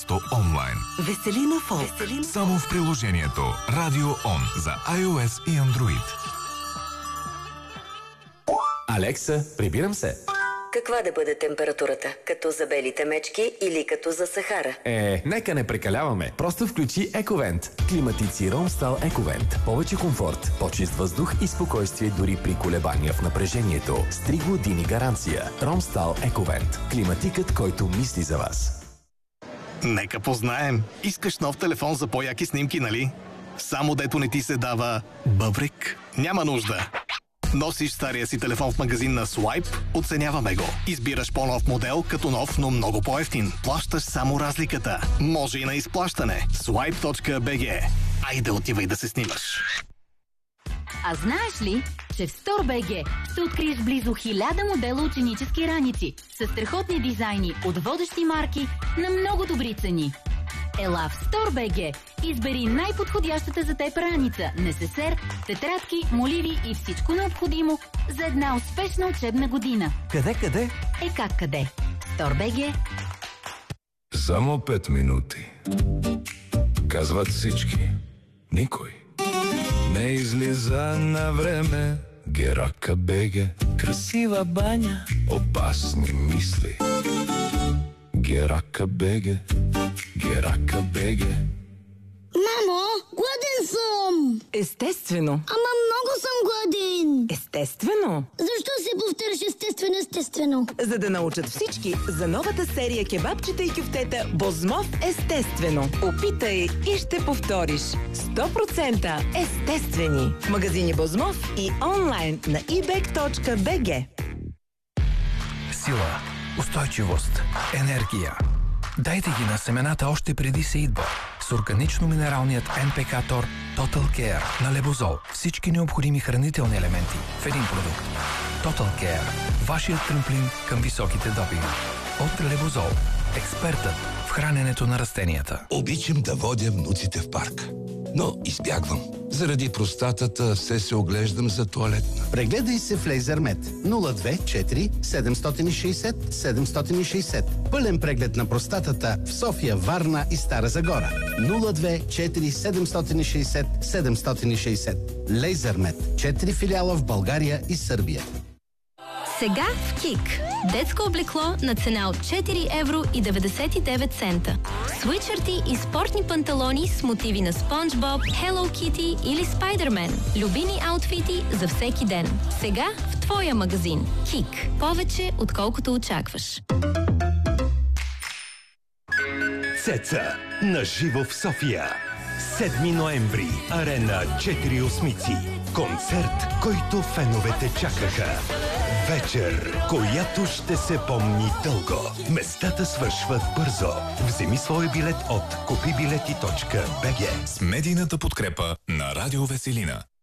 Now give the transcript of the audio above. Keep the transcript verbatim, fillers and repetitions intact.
място онлайн. Веселина Фолк. Веселина... Само в приложението Радио Он за iOS и Android. Алекса, прибирам се. Каква да бъде температурата? Като за белите мечки или като за Сахара? Е, нека не прекаляваме. Просто включи Ековент. Климатици Ромстал Ековент. Повече комфорт, по-чист въздух и спокойствие дори при колебания в напрежението. С три години гаранция. Ромстал Ековент. Климатикът, който мисли за вас. Нека познаем. Искаш нов телефон за по-яки снимки, нали? Само дето не ти се дава бъбрик? Няма нужда. Носиш стария си телефон в магазин на Swipe, оценяваме го. Избираш по-нов модел, като нов, но много по-евтин. Плащаш само разликата. Може и на изплащане. Swipe точка би джи. Айде отивай да се снимаш. А знаеш ли, че в StoreBG ще откриеш близо хиляда модела ученически раници с страхотни дизайни от водещи марки на много добри цени. Ела в StoreBG, избери най-подходящата за теб раница, несесер, тетрадки, моливи и всичко необходимо за една успешна учебна година. Къде, къде? Е как къде? StoreBG. Само пет минути. Казват всички. Никой не излиза на време. Герака беге. Красива баня. Опасни мисли. Герака беге. Герака беге. Мамо, гладен съм! Естествено. Ама много съм гладен! Естествено. Защо се повтаряш естествено, естествено? За да научат всички за новата серия кебабчета и кюфтета Бозмов естествено. Опитай и ще повториш. сто процента естествени. В магазини Бозмов и онлайн на и бек точка би джи. Сила, устойчивост, енергия. Дайте ги на семената още преди сеитба с органично-минералният ен пи ка Тор Total Care на Лебозол. Всички необходими хранителни елементи в един продукт. Total Care. Вашият трамплин към високите добиви. От Лебозол. Експертът в храненето на растенията. Обичам да водя внуците в парк, но избягвам. Заради простатата все се оглеждам за тоалетна. Прегледай се в Лейзермет нула две четири седем шест шест седем шест шест. Пълен преглед на простатата в София, Варна и Стара Загора. нула две четири седем шест шест седем шест шест. Лейзермет. четири филиала в България и Сърбия. Сега в КИК. Детско облекло на цена от четири евро и деветдесет и девет цента. Свитшърти и спортни панталони с мотиви на Спонж Боб, Hello Kitty или Спайдермен. Любими аутфити за всеки ден. Сега в твоя магазин. КИК. Повече отколкото очакваш. Цеца на живо в София. седми ноември. Арена четири осмици. Концерт, който феновете чакаха. Вечер, която ще се помни дълго. Местата свършват бързо. Вземи свой билет от купи билети точка би джи. С медийната подкрепа на Радио Веселина.